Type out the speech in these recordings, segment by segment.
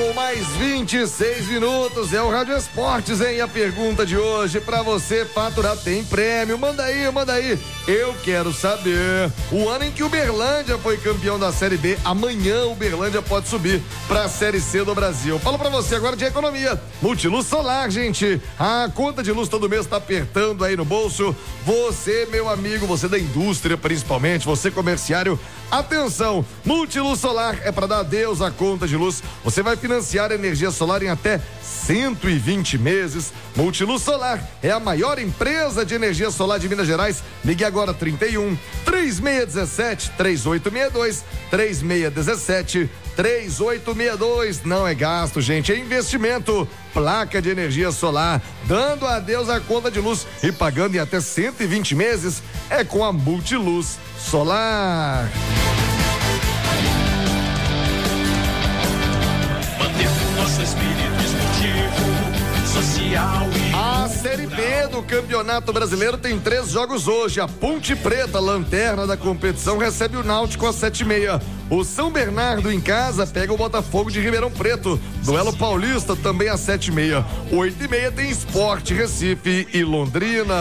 com mais 26 minutos. É o Rádio Esportes, hein? E a pergunta de hoje pra você faturar tem prêmio. Manda aí, manda aí. Eu quero saber o ano em que o Uberlândia foi campeão da Série B. Amanhã o Uberlândia pode subir pra Série C do Brasil. Falo pra você agora de economia. Multiluz Solar, gente. A conta de luz todo mês tá apertando aí no bolso. Você, meu amigo, você da indústria principalmente, você comerciário, atenção, Multiluz Solar é para dar adeus à conta de luz. Você vai financiar a energia solar em até 120 meses. Multiluz Solar é a maior empresa de energia solar de Minas Gerais. Ligue agora 31 3617 3862 3617 3862. Não é gasto, gente, é investimento. Placa de energia solar, dando adeus à conta de luz e pagando em até 120 meses é com a Multiluz Solar. Mantendo nosso espírito esportivo, social e... A Série B do Campeonato Brasileiro tem 3 jogos hoje. A Ponte Preta, lanterna da competição, recebe o Náutico às 7h30. O São Bernardo em casa pega o Botafogo de Ribeirão Preto. Duelo Paulista também às 7h30. 8h30 tem Sport, Recife e Londrina.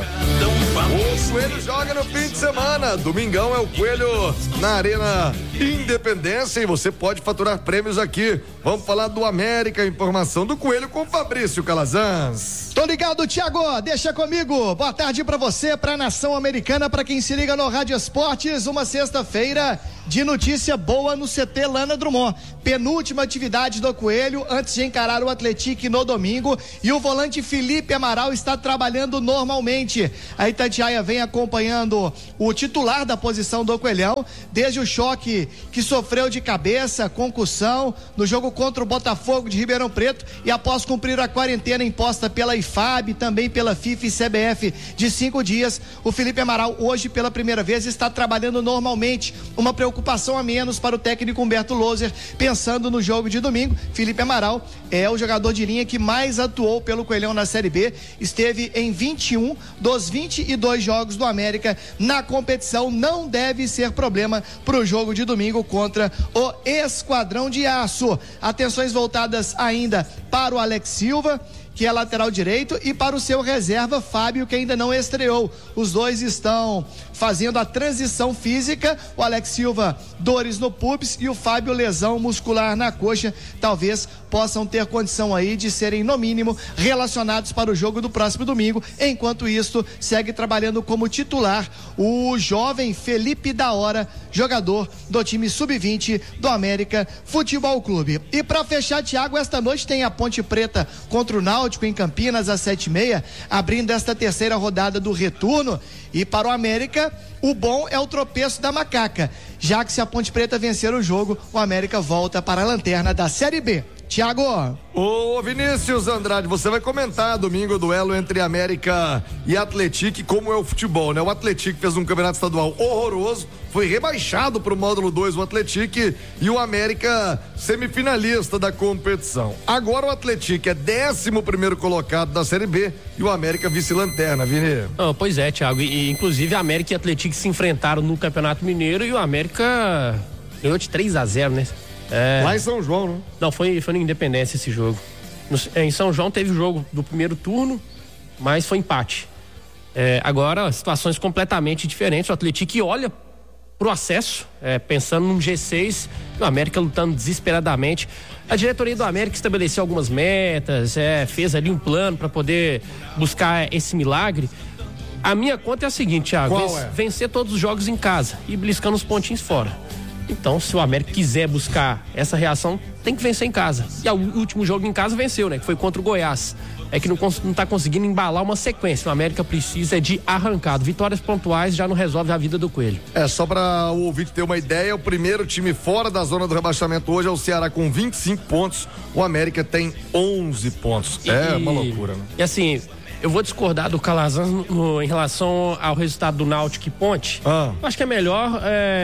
O Coelho joga no fim de semana. Domingão é o Coelho na Arena Independência e você pode faturar prêmios aqui. Vamos falar do América, informação do Coelho com Fabrício Calazans. Tô ligado, Thiago, deixa comigo. Boa tarde pra você, pra nação americana, pra quem se liga no Rádio Esportes, uma sexta-feira de notícia boa no CT Lana Drummond. Penúltima atividade do Coelho antes de encarar o Atlético no domingo e o volante Felipe Amaral está trabalhando normalmente. A Itatiaia vem acompanhando o titular da posição do Coelhão desde o choque que sofreu de cabeça, concussão no jogo contra o Botafogo de Ribeirão Preto e após cumprir a quarentena imposta pela IFAB, também pela FIFA e CBF de 5 dias, o Felipe Amaral hoje pela primeira vez está trabalhando normalmente. Uma preocupação a menos para o técnico Humberto Loser, pensando no jogo de domingo. Felipe Amaral é o jogador de linha que mais atuou pelo Coelhão na Série B, esteve em 21 dos 22 jogos do América na competição, não deve ser problema para o jogo de domingo contra o Esquadrão de Aço. Atenções voltadas ainda para o Alex Silva, que é lateral direito, e para o seu reserva Fábio, que ainda não estreou. Os dois estão fazendo a transição física, o Alex Silva dores no pubis e o Fábio lesão muscular na coxa. Talvez possam ter condição aí de serem no mínimo relacionados para o jogo do próximo domingo. Enquanto isso, segue trabalhando como titular o jovem Felipe da Hora, jogador do time sub-20 do América Futebol Clube. E para fechar, Thiago, esta noite tem a Ponte Preta contra o Náutico em Campinas às 7h30, abrindo esta terceira rodada do retorno. E para o América, o bom é o tropeço da macaca, já que se a Ponte Preta vencer o jogo, o América volta para a lanterna da Série B. Thiago. Ô Vinícius Andrade, você vai comentar domingo o duelo entre América e Atlético, como é o futebol, né? O Atlético fez um campeonato estadual horroroso, foi rebaixado pro módulo 2 o Atlético e o América semifinalista da competição. Agora o Atlético é 11º colocado da Série B e o América vice-lanterna, Vini. Pois é, Thiago, e inclusive a América e o Atlético se enfrentaram no Campeonato Mineiro e o América ganhou de 3-0, né? Lá em São João, né? Não, foi na Independência esse jogo. Em São João teve o jogo do primeiro turno, mas foi empate. Agora, situações completamente diferentes. O Atlético olha pro acesso, pensando num G6, e o América lutando desesperadamente. A diretoria do América estabeleceu algumas metas, fez ali um plano para poder buscar esse milagre. A minha conta é a seguinte, Thiago: vencer todos os jogos em casa e beliscando os pontinhos fora. Então, se o América quiser buscar essa reação, tem que vencer em casa. E o último jogo em casa venceu, né? Que foi contra o Goiás. É que não tá conseguindo embalar uma sequência. O América precisa de arrancado. Vitórias pontuais já não resolve a vida do Coelho. Só para o ouvinte ter uma ideia, o primeiro time fora da zona do rebaixamento hoje é o Ceará com 25 pontos. O América tem 11 pontos. Uma loucura, né? E assim, eu vou discordar do Calazans em relação ao resultado do Náutico e Ponte. Eu acho que é melhor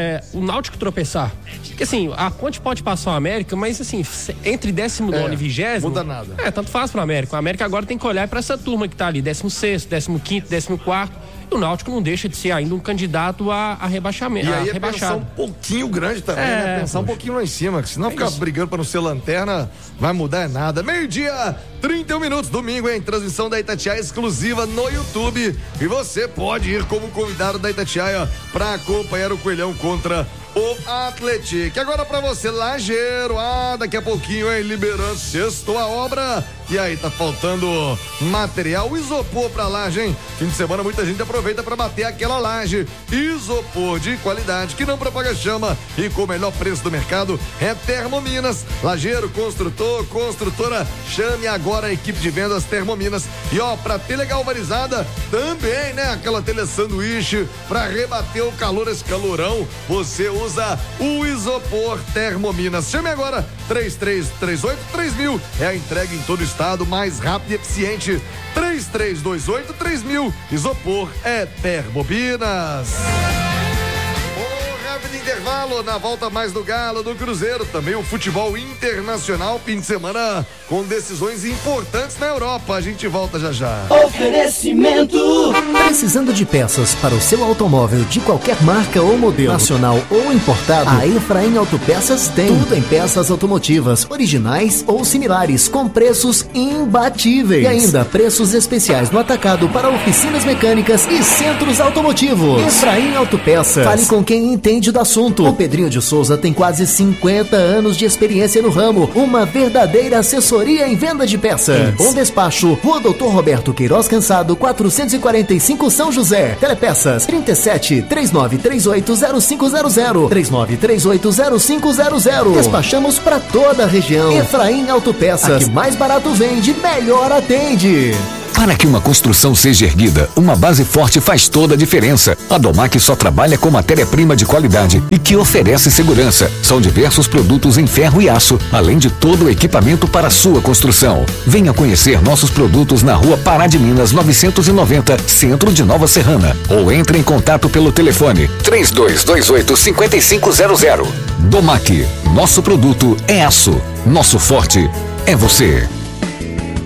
o Náutico tropeçar. Porque assim, a Ponte pode passar o América, mas assim, entre 19º e 20º... Muda nada. Tanto faz pro América. O América agora tem que olhar para essa turma que tá ali, 16º, 15º, 14º. E o Náutico não deixa de ser ainda um candidato a rebaixamento. E aí é pensar um pouquinho grande também, né? Pensar um pouquinho lá em cima, que senão ficar brigando pra não ser lanterna, vai mudar nada. 12h, 31 minutos, domingo, em transmissão da Itatiaia exclusiva no YouTube. E você pode ir como convidado da Itatiaia pra acompanhar o Coelhão contra o Atlético. Agora pra você, lajeiro, daqui a pouquinho, liberando sextou a obra. E aí, tá faltando material, isopor pra laje, hein? Fim de semana muita gente aproveita pra bater aquela laje. Isopor de qualidade, que não propaga chama e com o melhor preço do mercado é Termominas. Lajeiro, construtor, construtora, chame agora a equipe de vendas Termominas. E pra telha galvanizada também, né? Aquela telha sanduíche pra rebater o calor, esse calorão, você usa o isopor Termominas. Chame agora, 3338-3000. É a entrega em todo o estado, mais rápido e eficiente. 3328-3000. Isopor é Termominas. Rápido intervalo, na volta mais do Galo, do Cruzeiro, também o futebol internacional, fim de semana com decisões importantes na Europa. A gente volta já já. Oferecimento. Precisando de peças para o seu automóvel de qualquer marca ou modelo, nacional ou importado, a Efraim Autopeças tem tudo em peças automotivas, originais ou similares, com preços imbatíveis. E ainda preços especiais no atacado para oficinas mecânicas e centros automotivos. Efraim Autopeças. Fale com quem entende do assunto. O Pedrinho de Souza tem quase 50 anos de experiência no ramo, uma verdadeira assessoria em venda de peças. Em Bom Despacho, Rua Doutor Roberto Queiroz Cansado, 445 São José. Telepeças 37 3938 0500 3938 0500. Despachamos para toda a região. Efraim Autopeças. A que mais barato vende, melhor atende. Para que uma construção seja erguida, uma base forte faz toda a diferença. A Domac só trabalha com matéria-prima de qualidade e que oferece segurança. São diversos produtos em ferro e aço, além de todo o equipamento para a sua construção. Venha conhecer nossos produtos na Rua Pará de Minas 990, Centro de Nova Serrana. Ou entre em contato pelo telefone 3228-5500. Domac, nosso produto é aço. Nosso forte é você.